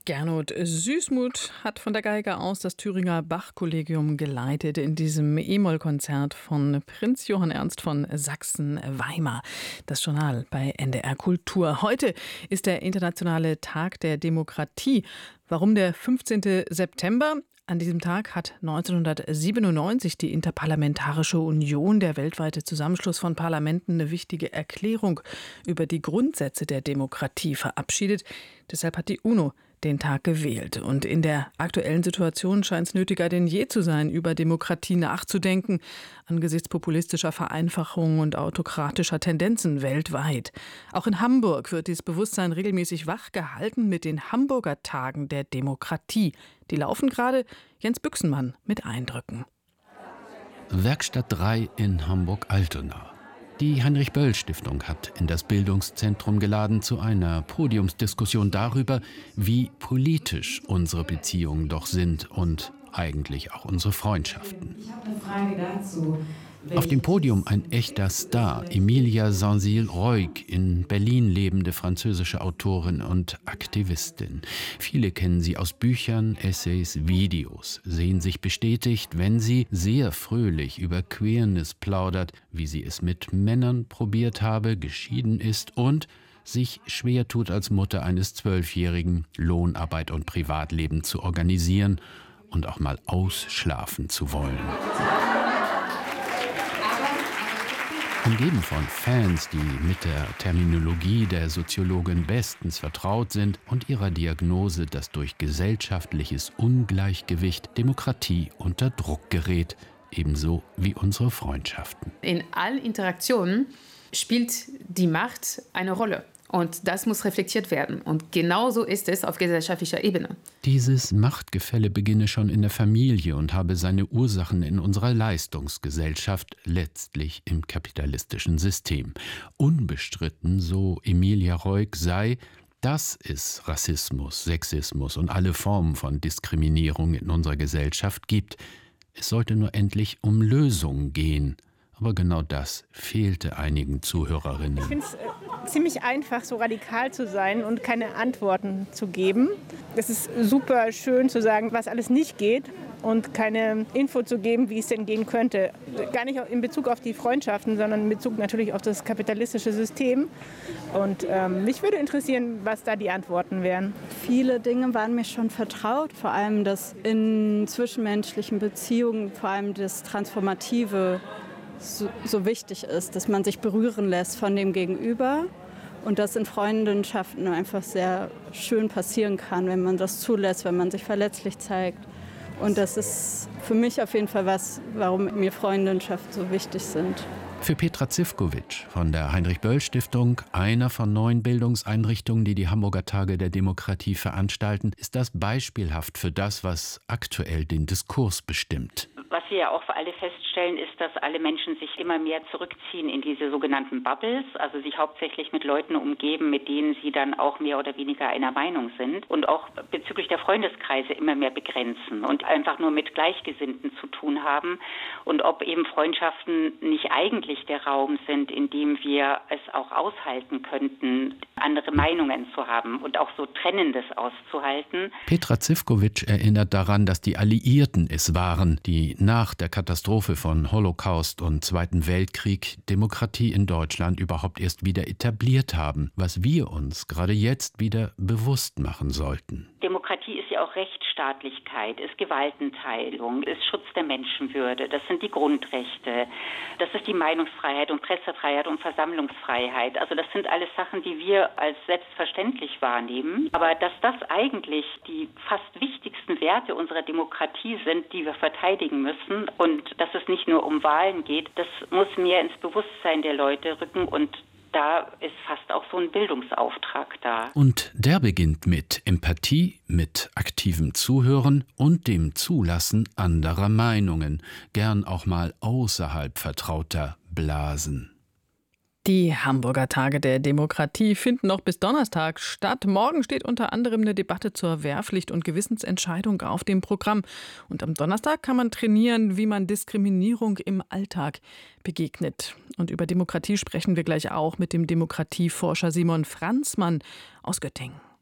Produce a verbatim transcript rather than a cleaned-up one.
Gernot Süßmuth hat von der Geige aus das Thüringer Bach-Kollegium geleitet in diesem E-Moll-Konzert von Prinz Johann Ernst von Sachsen-Weimar. Das Journal bei N D R Kultur. Heute ist der Internationale Tag der Demokratie. Warum der fünfzehnten September? An diesem Tag hat neunzehnhundertsiebenundneunzig die Interparlamentarische Union, der weltweite Zusammenschluss von Parlamenten, eine wichtige Erklärung über die Grundsätze der Demokratie verabschiedet. Deshalb hat die UNO den Tag gewählt. Und in der aktuellen Situation scheint es nötiger denn je zu sein, über Demokratie nachzudenken, angesichts populistischer Vereinfachungen und autokratischer Tendenzen weltweit. Auch in Hamburg wird dieses Bewusstsein regelmäßig wachgehalten mit den Hamburger Tagen der Demokratie. Die laufen gerade. Jens Büchsenmann mit Eindrücken. Werkstatt drei in Hamburg-Altona. Die Heinrich-Böll-Stiftung hat in das Bildungszentrum geladen zu einer Podiumsdiskussion darüber, wie politisch unsere Beziehungen doch sind und eigentlich auch unsere Freundschaften. Ich habe eine Frage dazu. Auf dem Podium ein echter Star, Emilia Saint-Cyr-Roig, in Berlin lebende französische Autorin und Aktivistin. Viele kennen sie aus Büchern, Essays, Videos, sehen sich bestätigt, wenn sie sehr fröhlich über Queerness plaudert, wie sie es mit Männern probiert habe, geschieden ist und sich schwer tut, als Mutter eines Zwölfjährigen Lohnarbeit und Privatleben zu organisieren und auch mal ausschlafen zu wollen. Umgeben von Fans, die mit der Terminologie der Soziologin bestens vertraut sind und ihrer Diagnose, dass durch gesellschaftliches Ungleichgewicht Demokratie unter Druck gerät, ebenso wie unsere Freundschaften. In allen Interaktionen spielt die Macht eine Rolle. Und das muss reflektiert werden. Und genauso ist es auf gesellschaftlicher Ebene. Dieses Machtgefälle beginne schon in der Familie und habe seine Ursachen in unserer Leistungsgesellschaft, letztlich im kapitalistischen System. Unbestritten, so Emilia Roig, sei, dass es Rassismus, Sexismus und alle Formen von Diskriminierung in unserer Gesellschaft gibt. Es sollte nur endlich um Lösungen gehen. Aber genau das fehlte einigen Zuhörerinnen. Ich finde es äh, ziemlich einfach, so radikal zu sein und keine Antworten zu geben. Es ist super schön zu sagen, was alles nicht geht und keine Info zu geben, wie es denn gehen könnte. Gar nicht in Bezug auf die Freundschaften, sondern in Bezug natürlich auf das kapitalistische System. Und ähm, mich würde interessieren, was da die Antworten wären. Viele Dinge waren mir schon vertraut, vor allem das in zwischenmenschlichen Beziehungen, vor allem das Transformative, So, so wichtig ist, dass man sich berühren lässt von dem Gegenüber und das in Freundschaften einfach sehr schön passieren kann, wenn man das zulässt, wenn man sich verletzlich zeigt. Und das ist für mich auf jeden Fall was, warum mir Freundschaften so wichtig sind. Für Petra Zivkovic von der Heinrich-Böll-Stiftung, einer von neun Bildungseinrichtungen, die die Hamburger Tage der Demokratie veranstalten, ist das beispielhaft für das, was aktuell den Diskurs bestimmt. Was wir ja auch für alle feststellen, ist, dass alle Menschen sich immer mehr zurückziehen in diese sogenannten Bubbles, also sich hauptsächlich mit Leuten umgeben, mit denen sie dann auch mehr oder weniger einer Meinung sind und auch bezüglich der Freundeskreise immer mehr begrenzen und einfach nur mit Gleichgesinnten zu tun haben und ob eben Freundschaften nicht eigentlich der Raum sind, in dem wir es auch aushalten könnten, andere Meinungen zu haben und auch so Trennendes auszuhalten. Petra Zivkovic erinnert daran, dass die Alliierten es waren, die nach der Katastrophe von Holocaust und Zweiten Weltkrieg Demokratie in Deutschland überhaupt erst wieder etabliert haben, was wir uns gerade jetzt wieder bewusst machen sollten. Demokratie ist ja auch Rechtsstaatlichkeit, ist Gewaltenteilung, ist Schutz der Menschenwürde, das sind die Grundrechte, das ist die Meinungsfreiheit und Pressefreiheit und Versammlungsfreiheit. Also das sind alles Sachen, die wir als selbstverständlich wahrnehmen. Aber dass das eigentlich die fast wichtigsten Werte unserer Demokratie sind, die wir verteidigen müssen und dass es nicht nur um Wahlen geht, das muss mehr ins Bewusstsein der Leute rücken und da ist fast auch so ein Bildungsauftrag da. Und der beginnt mit Empathie, mit aktivem Zuhören und dem Zulassen anderer Meinungen, gern auch mal außerhalb vertrauter Blasen. Die Hamburger Tage der Demokratie finden noch bis Donnerstag statt. Morgen steht unter anderem eine Debatte zur Wehrpflicht und Gewissensentscheidung auf dem Programm. Und am Donnerstag kann man trainieren, wie man Diskriminierung im Alltag begegnet. Und über Demokratie sprechen wir gleich auch mit dem Demokratieforscher Simon Franzmann aus Göttingen.